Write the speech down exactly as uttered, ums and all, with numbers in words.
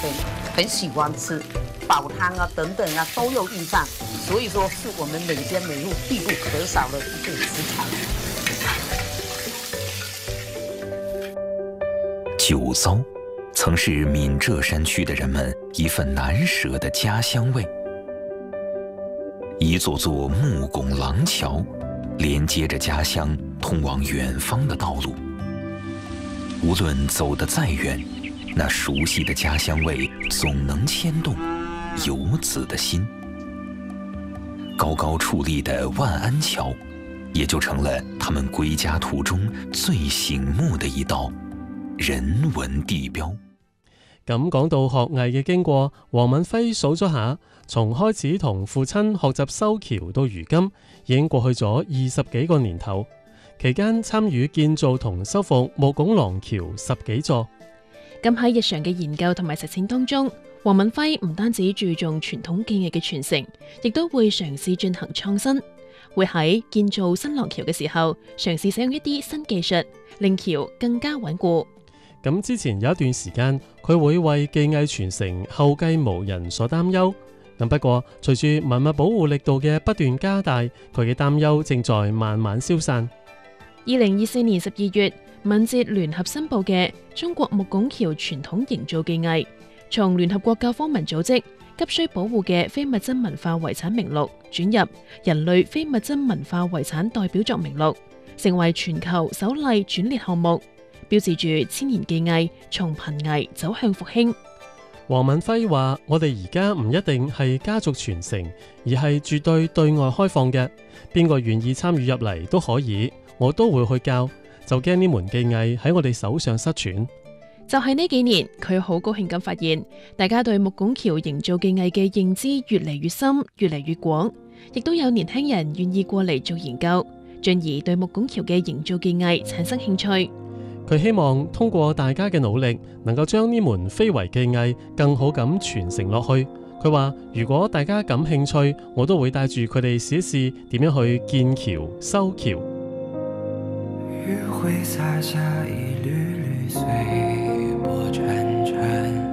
很很喜欢吃，煲汤啊等等啊都有用上，所以说是我们每间每户必不可少的一种食材。 酒糟曾是闽浙山区的人们一份难舍的家乡味。一座座木拱廊桥，连接着家乡通往远方的道路。无论走得再远，那熟悉的家乡味总能牵动游子的心。高高矗立的万安桥，也就成了他们归家途中最醒目的一道人文地標。 咁講到學藝嘅經過，黃敏輝數咗下，從開始同父親學習修橋到如今，已經過去咗二十幾個年頭。期間參與建造同修復木拱廊橋十幾座。 咁喺日常嘅研究同埋實踐當中，黃敏輝唔單止注重傳統技藝嘅傳承，亦都會嘗試進行創新，會喺建造新廊橋嘅時候嘗試使用一啲新技術，令橋更加穩固。咁之前有一段時間，佢會為技藝傳承後繼無人所擔憂。咁不過，隨住文物保護力度嘅不斷加大，佢嘅擔憂正在慢慢消散。 二零二四年十二月，敏捷聯合申報嘅中國木拱橋傳統營造技藝，從聯合國教科文組織急需保護嘅非物質文化遺產名錄轉入人類非物質文化遺產代表作名錄，成為全球首例轉列項目，標誌住千年技藝從瀕危走向復興。 黃敏輝話：我哋而家唔一定係家族傳承，而係絕對對外開放嘅，邊個願意參與入嚟都可以，我都會去教，就驚呢門技藝喺我哋手上失傳。 就係呢幾年，佢好高興咁發現，大家對木拱橋營造技藝嘅認知越嚟越深，越嚟越廣，亦都有年輕人願意過嚟做研究，進而對木拱橋嘅營造技藝產生興趣。 佢希望通過大家嘅努力，能夠將呢門非遺技藝更好咁傳承落去。佢話：如果大家感興趣，我都會帶住佢哋試一試點樣去建橋、修橋。 雨會灑下一縷縷隨波轉